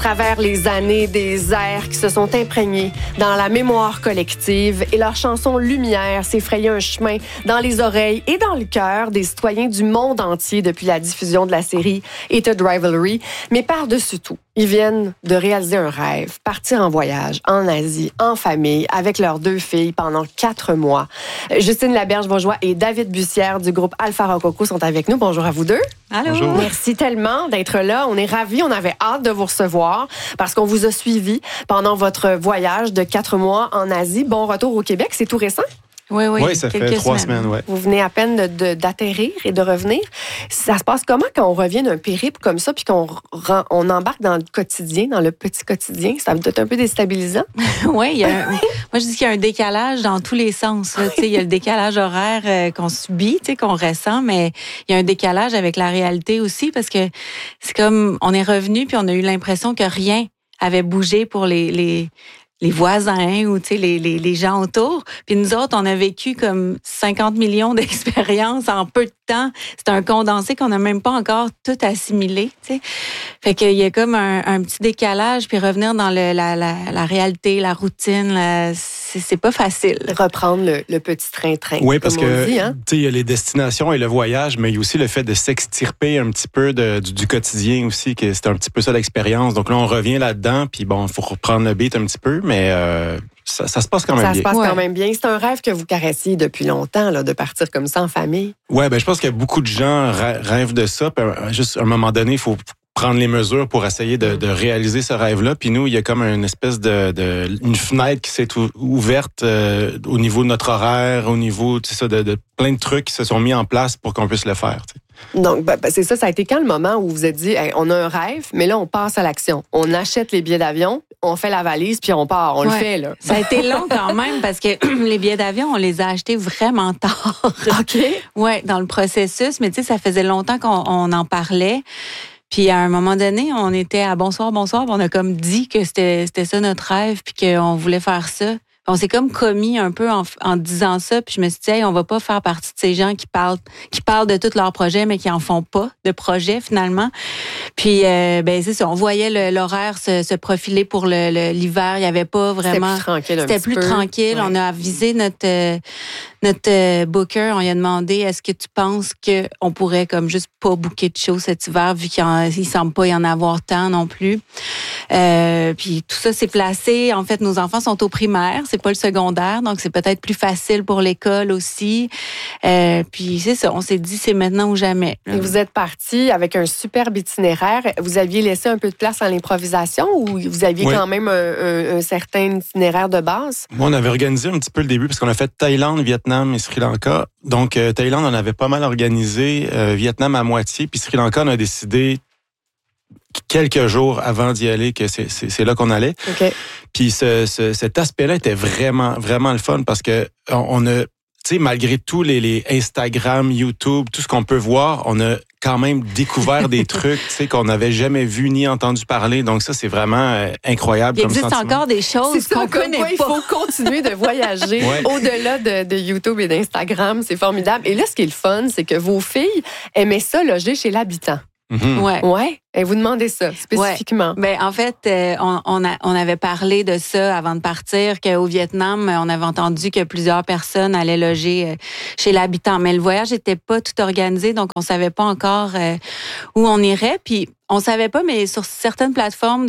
travers les années, des airs qui se sont imprégnés dans la mémoire collective et leur chanson Lumière s'est frayé un chemin dans les oreilles et dans le cœur des citoyens du monde entier depuis la diffusion de la série Heated Rivalry. Mais par-dessus tout, ils viennent de réaliser un rêve, partir en voyage en Asie, en famille, avec leurs 2 filles pendant 4 mois. Justine Laberge-Bourgeois et David Bussière du groupe Alpha Rococo sont avec nous. Bonjour à vous deux. Allô. Bonjour. Merci tellement d'être là. On est ravis, on avait hâte de vous recevoir parce qu'on vous a suivi pendant votre voyage de 4 mois en Asie. Bon retour au Québec, c'est tout récent? Oui, Ça fait 3 semaines, ouais. Vous venez à peine d'atterrir et de revenir. Ça se passe comment quand on revient d'un périple comme ça puis qu'on embarque dans le quotidien, dans le petit quotidien? Ça doit être un peu déstabilisant. Oui, moi je dis qu'il y a un décalage dans tous les sens. Là. Il y a le décalage horaire qu'on subit, qu'on ressent, mais il y a un décalage avec la réalité aussi parce que c'est comme on est revenu puis on a eu l'impression que rien avait bougé pour les voisins ou les gens autour. Puis nous autres, on a vécu comme 50 millions d'expériences en peu de temps. C'est un condensé qu'on n'a même pas encore tout assimilé. T'sais. Fait qu'il y a comme un petit décalage, puis revenir dans la réalité, la routine, c'est pas facile. Reprendre le petit train-train. Oui, parce que dit, hein? il y a les destinations et le voyage, mais il y a aussi le fait de s'extirper un petit peu du quotidien aussi, que c'est un petit peu ça l'expérience. Donc là, on revient là-dedans, puis bon, il faut reprendre le beat un petit peu, mais ça se passe quand même bien. Ça se passe quand même bien. C'est un rêve que vous caressiez depuis longtemps, là, de partir comme ça en famille. Oui, je pense que beaucoup de gens rêvent de ça. Puis, juste à un moment donné, il faut prendre les mesures pour essayer de réaliser ce rêve-là. Puis nous, il y a comme une espèce une fenêtre qui s'est ouverte au niveau de notre horaire, au niveau de plein de trucs qui se sont mis en place pour qu'on puisse le faire. T'sais. Donc, c'est ça. Ça a été quand le moment où vous vous êtes dit, hey, on a un rêve, mais là, on passe à l'action. On achète les billets d'avion, on fait la valise, puis on part. On le fait, là. Ça a été long quand même parce que les billets d'avion, on les a achetés vraiment tard. OK. Oui, dans le processus. Mais tu sais, ça faisait longtemps qu'on en parlait. Puis à un moment donné, on était à bonsoir, on a comme dit que c'était ça notre rêve, puis qu'on voulait faire ça. On s'est comme commis un peu en disant ça, puis je me suis dit, hey, on va pas faire partie de ces gens qui parlent de tous leurs projets, mais qui en font pas de projet finalement. Puis c'est ça, on voyait l'horaire se profiler pour l'hiver. Il y avait pas vraiment. C'était plus tranquille. Ouais. On a avisé notre booker, on lui a demandé, est-ce que tu penses qu'on pourrait comme juste pas booker de show cet hiver, vu qu'il semble pas y en avoir tant non plus. Puis tout ça s'est placé. En fait, nos enfants sont au primaire, c'est pas le secondaire, donc c'est peut-être plus facile pour l'école aussi. Puis c'est ça, on s'est dit c'est maintenant ou jamais. Et vous êtes partis avec un superbe itinéraire. Vous aviez laissé un peu de place à l'improvisation ou vous aviez quand même un certain itinéraire de base? Moi, on avait organisé un petit peu le début parce qu'on a fait Thaïlande, Vietnam et Sri Lanka. Donc, Thaïlande, on avait pas mal organisé. Vietnam à moitié. Puis Sri Lanka, on a décidé quelques jours avant d'y aller que c'est là qu'on allait. Okay. Puis cet aspect-là était vraiment, vraiment le fun parce que on a, tu sais, malgré tous les Instagram, YouTube, tout ce qu'on peut voir, on a quand même découvert des trucs, tu sais, qu'on n'avait jamais vu ni entendu parler. Donc ça, c'est vraiment incroyable comme sentiment. Il existe encore des choses qu'on connaît pas. Il faut continuer de voyager au-delà de YouTube et d'Instagram. C'est formidable. Et là, ce qui est le fun, c'est que vos filles aimaient ça loger chez l'habitant. Mm-hmm. Ouais. Et vous demandez ça spécifiquement. Ouais. Ben en fait, on avait parlé de ça avant de partir, qu'au Vietnam, on avait entendu que plusieurs personnes allaient loger chez l'habitant, mais le voyage n'était pas tout organisé, donc on savait pas encore où on irait. Puis on savait pas, mais sur certaines plateformes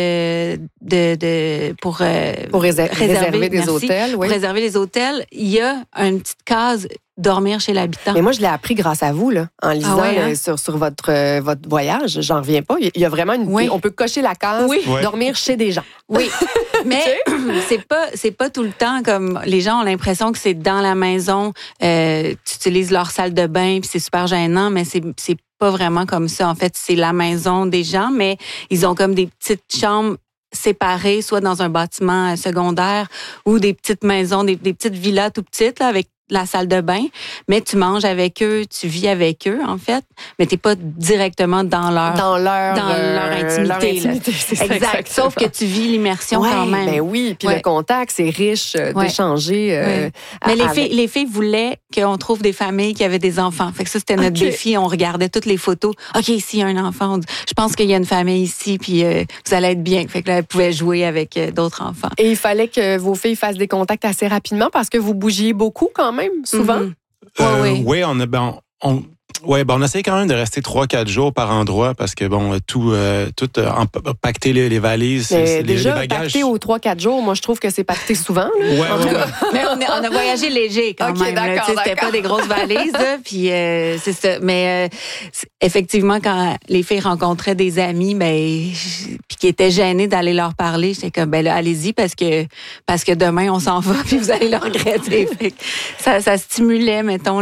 pour réserver des hôtels, pour réserver les hôtels, il y a une petite case dormir chez l'habitant. Mais moi, je l'ai appris grâce à vous, là, en lisant sur votre voyage. J'en reviens pas. Il y a vraiment on peut cocher la case dormir chez des gens. Oui, mais c'est pas tout le temps comme les gens ont l'impression que c'est dans la maison, tu utilises leur salle de bain puis c'est super gênant, mais c'est pas vraiment comme ça. En fait, c'est la maison des gens, mais ils ont comme des petites chambres séparées, soit dans un bâtiment secondaire ou des petites maisons, des petites villas tout petites là, avec la salle de bain, mais tu manges avec eux, tu vis avec eux, en fait, mais t'es pas directement dans leur intimité. C'est ça, exact. Sauf que tu vis l'immersion quand même. Ben oui, puis le contact, c'est riche d'échanger. Mais les filles voulaient qu'on trouve des familles qui avaient des enfants. Fait que ça, c'était notre défi. On regardait toutes les photos. OK, ici, il y a un enfant. Je pense qu'il y a une famille ici, puis vous allez être bien. Fait que là, elles pouvaient jouer avec d'autres enfants. Et il fallait que vos filles fassent des contacts assez rapidement parce que vous bougiez beaucoup quand même, souvent. Oui, on essayait quand même de rester 3-4 jours par endroit parce que, tout pacter les valises, déjà, les bagages. pacter aux 3-4 jours, moi, je trouve que c'est pacté souvent. Là, en tout cas. Mais on a voyagé léger quand même. D'accord. C'était pas des grosses valises, là, puis c'est ça. Mais effectivement, quand les filles rencontraient des amis, puis qui étaient gênées d'aller leur parler, j'étais comme, allez-y parce que demain, on s'en va, puis vous allez le regretter. Fait que ça stimulait, mettons,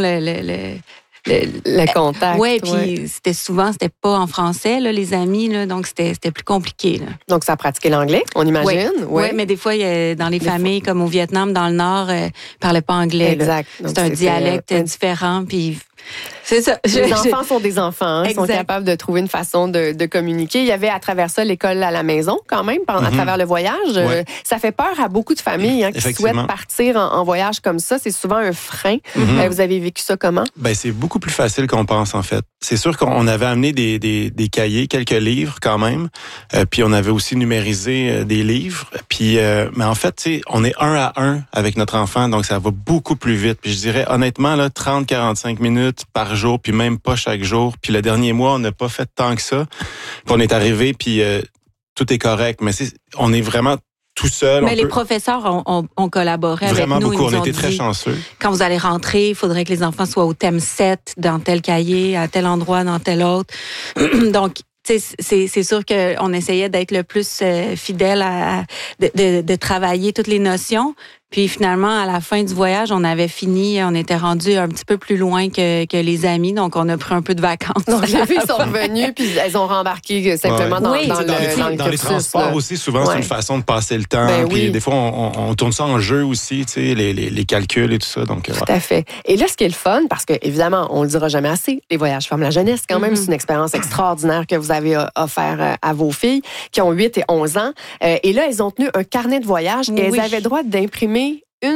le contact. Oui, puis c'était pas en français, là, les amis, là, donc c'était plus compliqué. Là. Donc, ça pratiquait l'anglais, on imagine? Oui, mais des fois, dans les familles, comme au Vietnam, dans le Nord, ils parlaient pas anglais. Exact. C'est un dialecte différent, puis... C'est ça. Les enfants sont des enfants. Ils sont capables de trouver une façon de communiquer. Il y avait à travers ça l'école à la maison quand même, à travers le voyage. Ouais. Ça fait peur à beaucoup de familles qui souhaitent partir en voyage comme ça. C'est souvent un frein. Vous avez vécu ça comment? C'est beaucoup plus facile qu'on pense en fait. C'est sûr qu'on avait amené des cahiers, quelques livres quand même. Puis on avait aussi numérisé des livres. Puis, mais en fait, on est 1 à 1 avec notre enfant, donc ça va beaucoup plus vite. Puis je dirais honnêtement, 30-45 minutes par jour, puis même pas chaque jour. Puis le dernier mois, on n'a pas fait tant que ça. Puis on est arrivé, puis tout est correct. Mais on est vraiment tout seul. Mais les professeurs ont collaboré vraiment avec nous. Vraiment beaucoup. On était très chanceux. Quand vous allez rentrer, il faudrait que les enfants soient au thème 7, dans tel cahier, à tel endroit, dans tel autre. Donc, c'est sûr qu'on essayait d'être le plus fidèle de travailler toutes les notions. Puis finalement, à la fin du voyage, on avait fini, on était rendu un petit peu plus loin que les amis, donc on a pris un peu de vacances. Donc les filles sont revenues, puis elles ont rembarqué simplement dans le dans les transports aussi, souvent, c'est une façon de passer le temps. Puis des fois, on tourne ça en jeu aussi, les calculs et tout ça. Donc, tout à fait. Et là, ce qui est le fun, parce que évidemment, on le dira jamais assez, les voyages forment la jeunesse quand même. C'est une expérience extraordinaire que vous avez offert à vos filles qui ont 8 et 11 ans. Et là, elles ont tenu un carnet de voyage et elles avaient le droit d'imprimer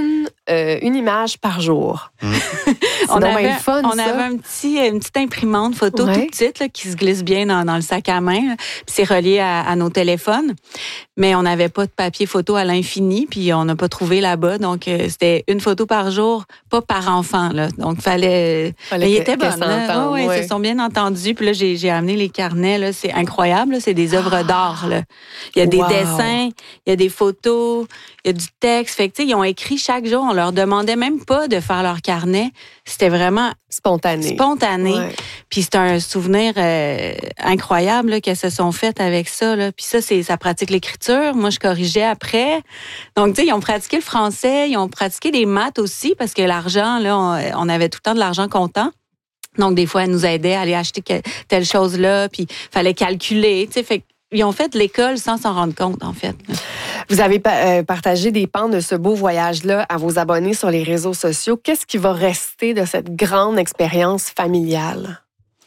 une image par jour. On avait une petite imprimante photo toute petite là, qui se glisse bien dans le sac à main. Puis c'est relié à nos téléphones. Mais on n'avait pas de papier photo à l'infini, puis on n'a pas trouvé là-bas. Donc, c'était une photo par jour, pas par enfant. Là. Donc, fallait mais il était bon. Ils se sont bien entendus. Puis là, j'ai amené les carnets. Là. C'est incroyable. Là. C'est des œuvres d'art. Là. Il y a des dessins, il y a des photos, il y a du texte. Fait que, ils ont écrit chaque jour. On leur demandait même pas de faire leur carnet. C'était vraiment spontané. Ouais. Puis c'est un souvenir incroyable là, qu'elles se sont faites avec ça. Là. Puis ça pratique l'écriture. Moi, je corrigeais après. Donc, tu sais, ils ont pratiqué le français, ils ont pratiqué les maths aussi parce que l'argent, là, on avait tout le temps de l'argent comptant. Donc, des fois, elles nous aidaient à aller acheter telle chose-là, puis fallait calculer, tu sais, fait ils ont fait de l'école sans s'en rendre compte, en fait. Vous avez partagé des pans de ce beau voyage-là à vos abonnés sur les réseaux sociaux. Qu'est-ce qui va rester de cette grande expérience familiale?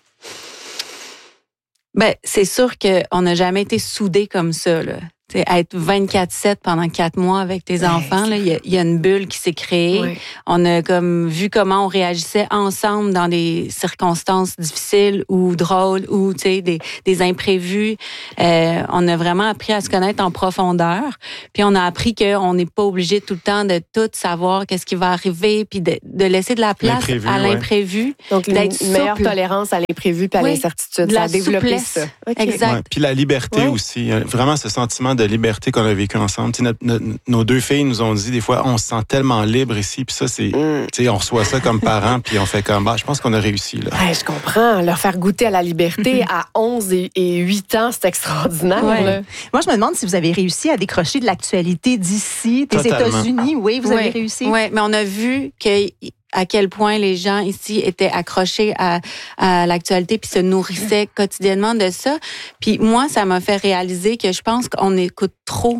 C'est sûr qu'on n'a jamais été soudés comme ça, là. T'sais, être 24/7 pendant 4 mois avec tes enfants, là, il y a une bulle qui s'est créée. Oui. On a comme vu comment on réagissait ensemble dans des circonstances difficiles ou drôles ou des imprévus. On a vraiment appris à se connaître en profondeur. Puis on a appris qu'on n'est pas obligé tout le temps de tout savoir qu'est-ce qui va arriver, puis de laisser de la place à l'imprévu. Donc une meilleure tolérance à l'imprévu puis à l'incertitude. De la développer ça. Okay. Exact. Ouais, puis la liberté aussi. Vraiment ce sentiment de liberté qu'on a vécu ensemble. Nos 2 filles nous ont dit des fois, on se sent tellement libre ici, puis ça, on reçoit ça comme parents, puis on fait comme, je pense qu'on a réussi. Là. Ouais, je comprends. Leur faire goûter à la liberté à 11 et 8 ans, c'est extraordinaire. Ouais. Là. Moi, je me demande si vous avez réussi à décrocher de l'actualité d'ici, des États-Unis. Oui, vous avez réussi. Oui, mais on a vu à quel point les gens ici étaient accrochés à l'actualité puis se nourrissaient quotidiennement de ça. Puis moi, ça m'a fait réaliser que je pense qu'on écoute trop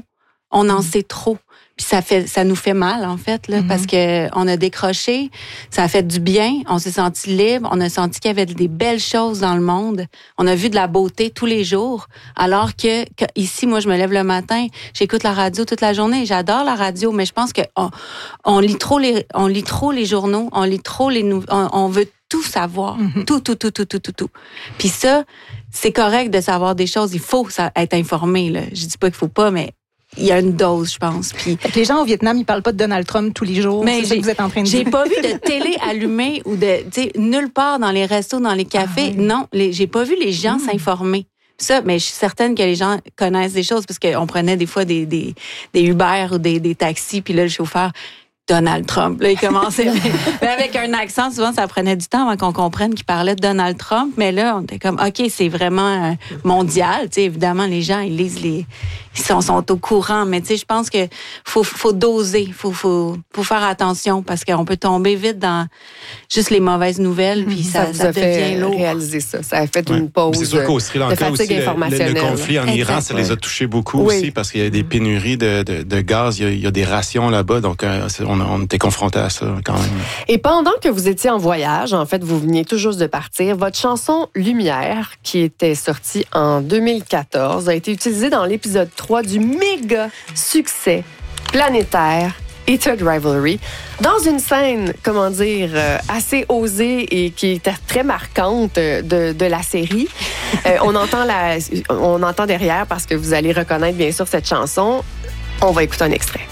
On en sait trop. Puis ça nous fait mal, en fait, là, parce que on a décroché, ça a fait du bien, on s'est senti libre, on a senti qu'il y avait des belles choses dans le monde, on a vu de la beauté tous les jours, alors que ici, moi, je me lève le matin, j'écoute la radio toute la journée, j'adore la radio, mais je pense que on lit trop les journaux, on lit trop on veut tout savoir, tout. Puis ça, c'est correct de savoir des choses, il faut être informé, là. Je dis pas qu'il faut pas, mais il y a une dose, je pense. Puis les gens au Vietnam, ils parlent pas de Donald Trump tous les jours. Mais c'est ça que vous êtes en train de dire. J'ai pas vu de télé allumée ou nulle part dans les restos, dans les cafés. Non, j'ai pas vu les gens s'informer. Ça, mais je suis certaine que les gens connaissent des choses parce qu'on prenait des fois des Uber ou des taxis, puis là, le chauffeur, Donald Trump. Là, il commençait. Mais avec un accent, souvent, ça prenait du temps avant qu'on comprenne qu'il parlait de Donald Trump. Mais là, on était comme, OK, c'est vraiment mondial. Tu sais, évidemment, les gens, ils lisent ils sont au courant. Mais tu sais, je pense que faut doser. Faut faire attention parce qu'on peut tomber vite dans juste les mauvaises nouvelles. Puis ça devient lourd. Réaliser ça. Ça a fait une pause. C'est sûr qu'au Sri Lanka aussi, le conflit en Iran, ça les a touchés beaucoup aussi parce qu'il y a des pénuries de gaz. Il y a des rations là-bas. Donc, on était confrontés à ça quand même. Et pendant que vous étiez en voyage, en fait, vous veniez tout juste de partir, votre chanson Lumière, qui était sortie en 2014, a été utilisée dans l'épisode 3 du méga succès planétaire Thug Rivalry, dans une scène, assez osée et qui était très marquante de la série. On entend derrière, parce que vous allez reconnaître bien sûr cette chanson. On va écouter un extrait.